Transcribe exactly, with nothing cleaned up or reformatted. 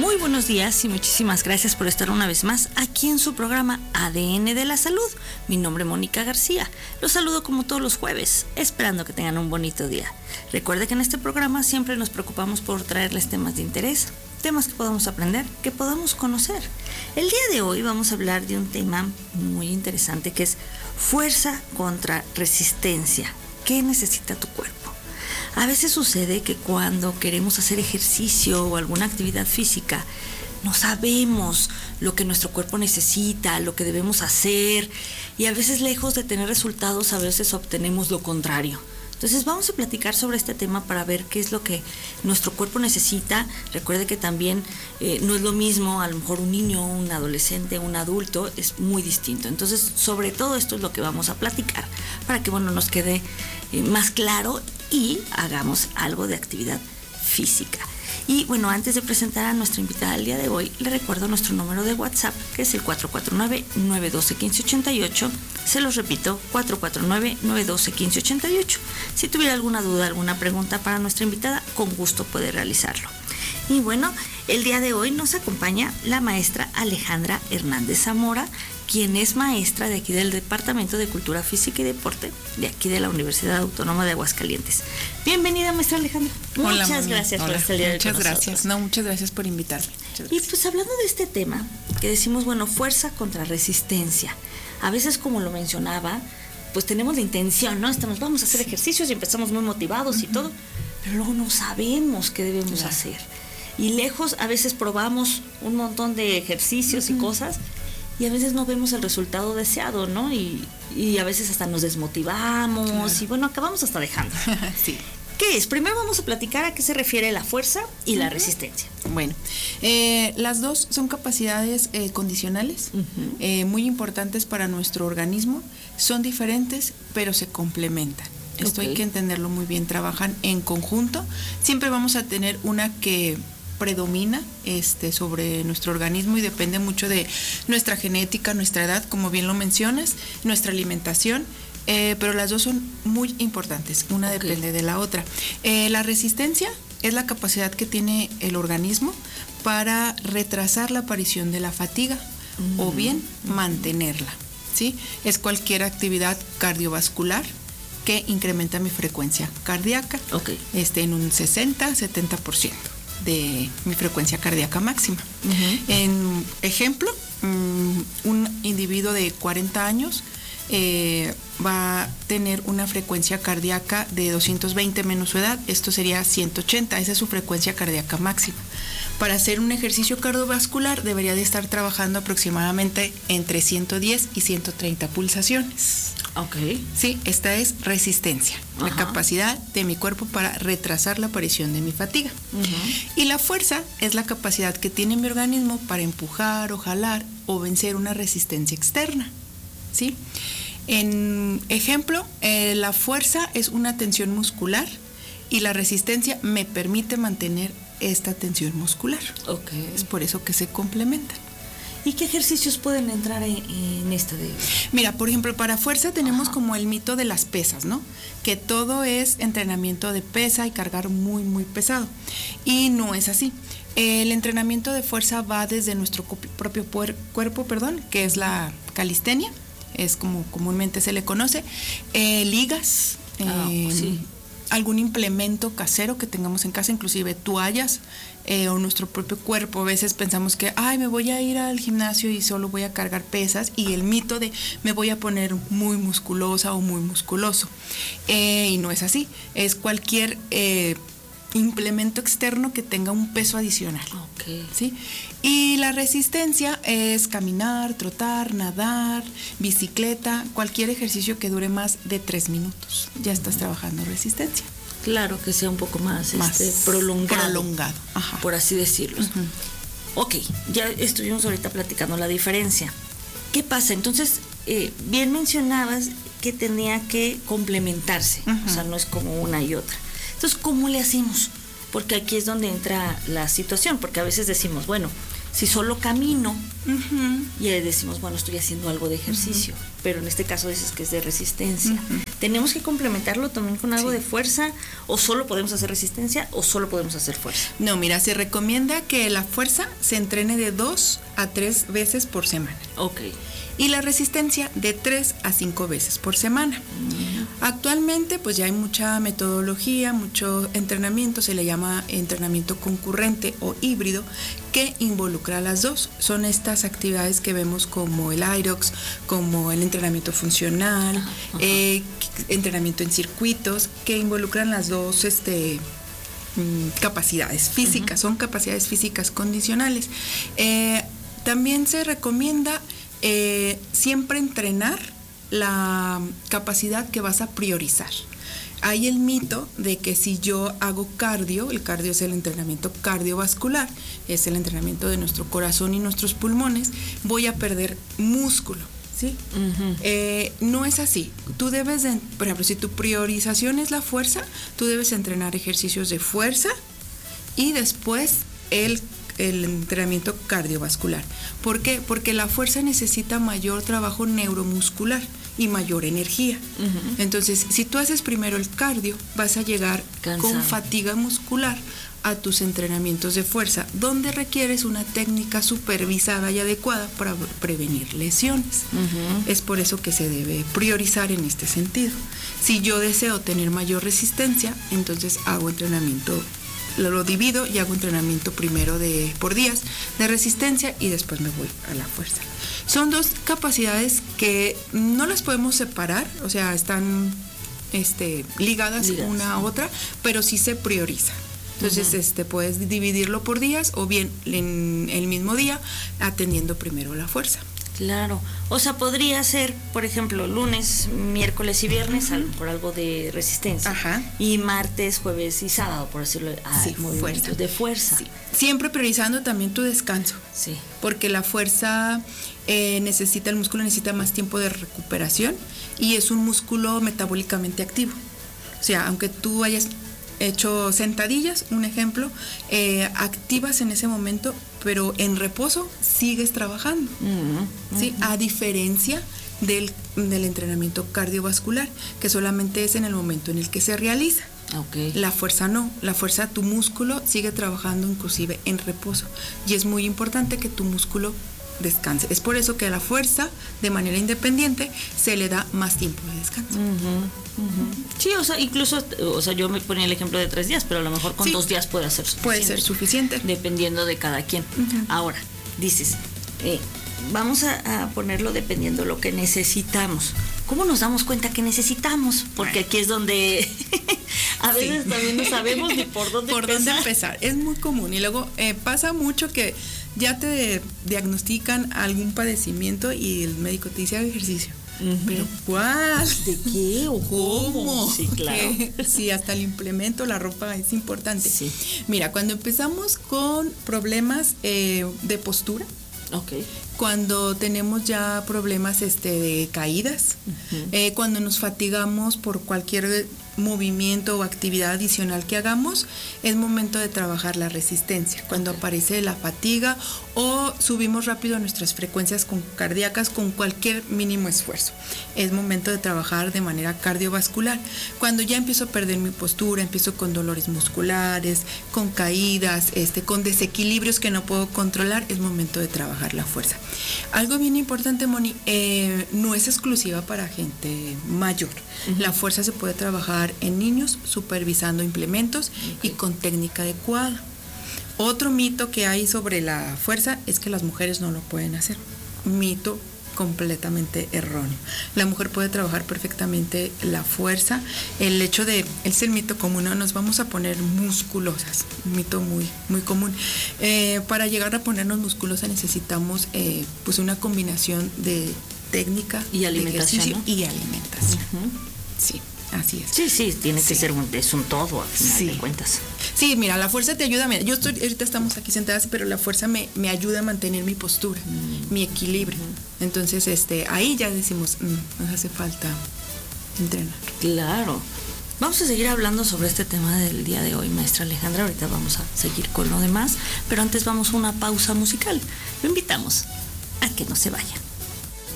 Muy buenos días y muchísimas gracias por estar una vez más aquí en su programa A D N de la Salud. Mi nombre es Mónica García. Los saludo como todos los jueves, esperando que tengan un bonito día. Recuerde que en este programa siempre nos preocupamos por traerles temas de interés, temas que podamos aprender, que podamos conocer. El día de hoy vamos a hablar de un tema muy interesante que es fuerza contra resistencia. ¿Qué necesita tu cuerpo? A veces sucede que cuando queremos hacer ejercicio o alguna actividad física, no sabemos lo que nuestro cuerpo necesita, lo que debemos hacer, y a veces lejos de tener resultados, a veces obtenemos lo contrario. Entonces vamos a platicar sobre este tema para ver qué es lo que nuestro cuerpo necesita. Recuerde que también eh, no es lo mismo, a lo mejor un niño, un adolescente, un adulto, es muy distinto. Entonces sobre todo esto es lo que vamos a platicar para que bueno, nos quede eh, más claro y hagamos algo de actividad física. Y bueno, antes de presentar a nuestra invitada del día de hoy, le recuerdo nuestro número de WhatsApp, que es el cuatro cuatro nueve, nueve uno dos, uno cinco ocho ocho. Se los repito, cuatro cuatro nueve, nueve uno dos, uno cinco ocho ocho. Si tuviera alguna duda, alguna pregunta para nuestra invitada, con gusto puede realizarlo. Y bueno, el día de hoy nos acompaña la maestra Alejandra Hernández Zamora, quien es maestra de aquí del Departamento de Cultura Física y Deporte, de aquí de la Universidad Autónoma de Aguascalientes. Bienvenida, maestra Alejandra. Hola, muchas mami. gracias Hola. por estar el día de hoy Muchas con gracias. nosotros. No, muchas gracias por invitarme. Y pues hablando de este tema, que decimos, bueno, fuerza contra resistencia. A veces, como lo mencionaba, pues tenemos la intención, ¿no? Estamos, vamos a hacer ejercicios y empezamos muy motivados uh-huh. y todo, pero luego no sabemos qué debemos claro. hacer. Y lejos, a veces probamos un montón de ejercicios uh-huh. y cosas, y a veces no vemos el resultado deseado, ¿no? Y, y a veces hasta nos desmotivamos claro. y bueno, acabamos hasta dejando. Sí. ¿Qué es? Primero vamos a platicar a qué se refiere la fuerza y uh-huh. la resistencia. Bueno, eh, las dos son capacidades eh, condicionales, uh-huh. eh, muy importantes para nuestro organismo. Son diferentes, pero se complementan. Esto okay. hay que entenderlo muy bien. Trabajan en conjunto. Siempre vamos a tener una que predomina este, sobre nuestro organismo y depende mucho de nuestra genética, nuestra edad, como bien lo mencionas, nuestra alimentación. Eh, pero las dos son muy importantes, una okay. depende de la otra. Eh, la resistencia es la capacidad que tiene el organismo para retrasar la aparición de la fatiga mm. o bien mm. mantenerla, ¿sí? Es cualquier actividad cardiovascular que incrementa mi frecuencia cardíaca okay. este, en un sesenta, setenta por ciento de mi frecuencia cardíaca máxima. Uh-huh. En ejemplo, um, un individuo de cuarenta años Eh, va a tener una frecuencia cardíaca de doscientos veinte menos su edad, esto sería ciento ochenta, esa es su frecuencia cardíaca máxima. Para hacer un ejercicio cardiovascular debería de estar trabajando aproximadamente entre ciento diez y ciento treinta pulsaciones. Ok. Sí, esta es resistencia, Ajá. la capacidad de mi cuerpo para retrasar la aparición de mi fatiga. Uh-huh. Y la fuerza es la capacidad que tiene mi organismo para empujar o jalar o vencer una resistencia externa. ¿Sí? En ejemplo, eh, la fuerza es una tensión muscular y la resistencia me permite mantener esta tensión muscular. Okay. Es por eso que se complementan. ¿Y qué ejercicios pueden entrar en, en esto de...? Mira, por ejemplo, para fuerza tenemos Ajá. como el mito de las pesas, ¿no? Que todo es entrenamiento de pesa y cargar muy, muy pesado. Y no es así. El entrenamiento de fuerza va desde nuestro propio puer- cuerpo, perdón, que es la calistenia. Es como comúnmente se le conoce, eh, ligas, ah, eh, sí. algún implemento casero que tengamos en casa, inclusive toallas eh, o nuestro propio cuerpo. A veces pensamos que, ay, me voy a ir al gimnasio y solo voy a cargar pesas, y el mito de me voy a poner muy musculosa o muy musculoso. Eh, y no es así, es cualquier eh, implemento externo que tenga un peso adicional. Okay. ¿Sí? Y la resistencia es caminar, trotar, nadar, bicicleta, cualquier ejercicio que dure más de tres minutos. Ya estás trabajando resistencia. Claro, que sea un poco más, más este, prolongado. Prolongado, ajá. Por así decirlo. Uh-huh. Ok, ya estuvimos ahorita platicando la diferencia. ¿Qué pasa? Entonces, eh, bien mencionabas que tenía que complementarse. Uh-huh. O sea, no es como una y otra. Entonces, ¿cómo le hacemos? Porque aquí es donde entra la situación, porque a veces decimos, bueno, si solo camino, uh-huh. y decimos, bueno, estoy haciendo algo de ejercicio, uh-huh. pero en este caso dices que es de resistencia. Uh-huh. ¿Tenemos que complementarlo también con algo Sí. de fuerza? ¿O solo podemos hacer resistencia o solo podemos hacer fuerza? No, mira, se recomienda que la fuerza se entrene de dos a tres veces por semana. Ok. Y la resistencia de tres a cinco veces por semana. Mm. Actualmente pues ya hay mucha metodología, mucho entrenamiento, se le llama entrenamiento concurrente o híbrido, que involucra a las dos. Son estas actividades que vemos como el Aerox, como el entrenamiento funcional, ajá, ajá. Eh, entrenamiento en circuitos, que involucran las dos este, capacidades físicas, uh-huh. son capacidades físicas condicionales. Eh, también se recomienda Eh, siempre entrenar la capacidad que vas a priorizar. Hay el mito de que si yo hago cardio, el cardio es el entrenamiento cardiovascular, es el entrenamiento de nuestro corazón y nuestros pulmones, voy a perder músculo, ¿sí? Uh-huh. Eh, no es así. Tú debes, de, por ejemplo, si tu priorización es la fuerza, tú debes entrenar ejercicios de fuerza y después el el entrenamiento cardiovascular. ¿Por qué? Porque la fuerza necesita mayor trabajo neuromuscular y mayor energía. Uh-huh. Entonces, si tú haces primero el cardio, vas a llegar cansado, con fatiga muscular a tus entrenamientos de fuerza, donde requieres una técnica supervisada y adecuada para prevenir lesiones. Uh-huh. Es por eso que se debe priorizar en este sentido. Si yo deseo tener mayor resistencia, entonces hago entrenamiento, lo, lo divido y hago entrenamiento primero de por días de resistencia y después me voy a la fuerza. Son dos capacidades que no las podemos separar, o sea, están este, ligadas Ligas. una a otra, pero sí se prioriza. Entonces, uh-huh. este, puedes dividirlo por días o bien en el mismo día atendiendo primero la fuerza. Claro, o sea, podría ser, por ejemplo, lunes, miércoles y viernes, uh-huh. por algo de resistencia. Ajá. Y martes, jueves y sábado, por decirlo, ah, sí, movimientos de fuerza. Sí. Siempre priorizando también tu descanso. Sí. Porque la fuerza eh, necesita, el músculo necesita más tiempo de recuperación y es un músculo metabólicamente activo. O sea, aunque tú hayas hecho sentadillas, un ejemplo, eh, activas en ese momento, pero en reposo sigues trabajando, uh-huh. ¿sí? A diferencia del, del entrenamiento cardiovascular, que solamente es en el momento en el que se realiza. Okay. La fuerza no, la fuerza, tu músculo sigue trabajando inclusive en reposo y es muy importante que tu músculo descanse. Es por eso que a la fuerza, de manera independiente, se le da más tiempo de descanso. Uh-huh, uh-huh. Sí, o sea, incluso, o sea, yo me ponía el ejemplo de tres días, pero a lo mejor con sí, dos días puede ser suficiente. Puede ser suficiente. Dependiendo de cada quien. Uh-huh. Ahora, dices, eh, vamos a, a ponerlo dependiendo de lo que necesitamos. ¿Cómo nos damos cuenta que necesitamos? Porque aquí es donde a veces sí. también no sabemos ni por dónde por empezar. dónde empezar. Es muy común y luego eh, pasa mucho que ya te diagnostican algún padecimiento y el médico te dice haga ejercicio. Uh-huh. Pero ¿cuál? ¿De qué o cómo? Sí, claro. Sí, hasta el implemento, la ropa es importante. Sí. Mira, cuando empezamos con problemas eh, de postura, okay. cuando tenemos ya problemas este, de caídas, uh-huh. eh, cuando nos fatigamos por cualquier movimiento o actividad adicional que hagamos, es momento de trabajar la resistencia. Cuando okay. aparece la fatiga o subimos rápido nuestras frecuencias con, cardíacas con cualquier mínimo esfuerzo, es momento de trabajar de manera cardiovascular. Cuando ya empiezo a perder mi postura, empiezo con dolores musculares, con caídas, este, con desequilibrios que no puedo controlar, es momento de trabajar la fuerza. Algo bien importante, Moni, eh, no es exclusiva para gente mayor. Uh-huh. La fuerza se puede trabajar en niños supervisando implementos okay. y con técnica adecuada. Otro mito que hay sobre la fuerza es que las mujeres no lo pueden hacer. Mito completamente erróneo. La mujer puede trabajar perfectamente la fuerza. El hecho de, es el mito común, ¿no? Nos vamos a poner musculosas, un mito muy, muy común. Eh, para llegar a ponernos musculosas necesitamos eh, pues una combinación de técnica y alimentación, ¿no? y alimentación. Uh-huh. Sí. Así es. Sí, sí, tiene sí. que ser un, es un todo al final sí. de cuentas. Sí, mira, la fuerza te ayuda, mira, yo estoy, ahorita estamos aquí sentadas, pero la fuerza me, me ayuda a mantener mi postura, mm. mi equilibrio. Mm. Entonces, este, ahí ya decimos, mm, nos hace falta entrenar. Claro. Vamos a seguir hablando sobre este tema del día de hoy, maestra Alejandra. Ahorita vamos a seguir con lo demás, pero antes vamos a una pausa musical. Lo invitamos a que no se vaya.